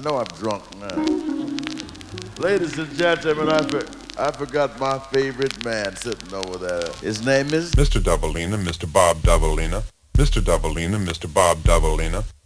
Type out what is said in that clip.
know I'm drunk now. Ladies and gentlemen, I forgot my favorite man sitting over there. His name is Mr. Doubleina, Mr. Bob Doubleina, Mr. Doubleina, Mr. Bob Doubleina.